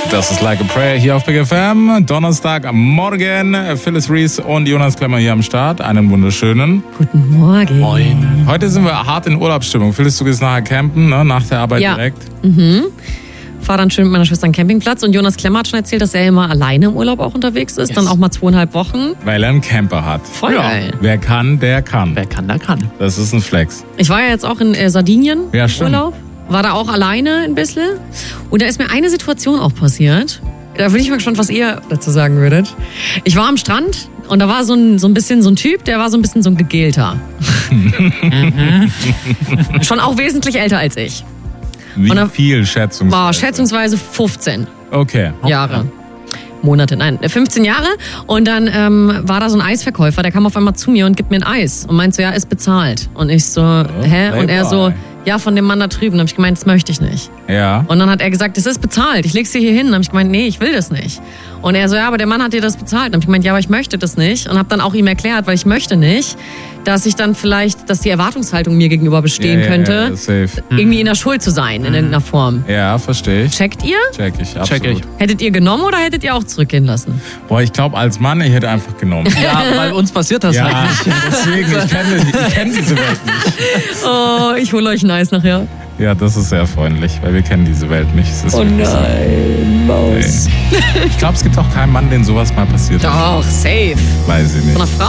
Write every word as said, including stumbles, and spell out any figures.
Das ist Like a Prayer hier auf Big F M. Donnerstagmorgen. Phyllis Reese und Jonas Klemmer hier am Start. Einen wunderschönen Guten Morgen. Moin. Heute sind wir hart in Urlaubsstimmung. Phyllis, du gehst nachher campen, ne? Nach der Arbeit ja. direkt. Mhm. Fahr dann schön mit meiner Schwester an den Campingplatz. Und Jonas Klemmer hat schon erzählt, dass er immer alleine im Urlaub auch unterwegs ist. Yes. Dann auch mal zweieinhalb Wochen. Weil er einen Camper hat. Voll ja. geil. Wer kann, der kann. Wer kann, der kann. Das ist ein Flex. Ich war ja jetzt auch in äh, Sardinien ja, im stimmt. Urlaub. War da auch alleine ein bisschen. Und da ist mir eine Situation auch passiert. Da bin ich mal gespannt, was ihr dazu sagen würdet. Ich war am Strand und da war so ein, so ein bisschen so ein Typ, der war so ein bisschen so ein Gegelter. Schon auch wesentlich älter als ich. Wie viel schätzungsweise? War schätzungsweise fünfzehn okay. Jahre. Monate, nein, fünfzehn Jahre. Und dann ähm, war da so ein Eisverkäufer, der kam auf einmal zu mir und gibt mir ein Eis und meint so, ja, ist bezahlt. Und ich so, oh, hä? Und er so, ja, von dem Mann da drüben. Dann habe ich gemeint, das möchte ich nicht. Ja. Und dann hat er gesagt, das ist bezahlt, ich leg's dir hier hin. Dann habe ich gemeint, nee, ich will das nicht. Und er so, ja, aber der Mann hat dir das bezahlt. Dann habe ich gemeint, ja, aber ich möchte das nicht. Und habe dann auch ihm erklärt, weil ich möchte nicht, dass ich dann vielleicht, dass die Erwartungshaltung mir gegenüber bestehen ja, könnte, ja, safe. irgendwie in der Schuld zu sein, in irgendeiner Form. Ja, verstehe ich. Checkt ihr? Check ich, absolut. Check ich. Hättet ihr genommen oder hättet ihr auch zurückgehen lassen? Boah, ich glaube, als Mann, ich hätte einfach genommen. Ja, weil uns passiert das ja, halt nicht. Deswegen, ich kenne ich kenn diese Welt nicht. Oh, ich hole euch ein Eis nachher. Ja, das ist sehr freundlich, weil wir kennen diese Welt nicht. Es ist oh nein, Maus. Nee. Ich glaube, es gibt auch keinen Mann, den sowas mal passiert ist. Doch, safe. Weiß ich nicht. Von einer Frau.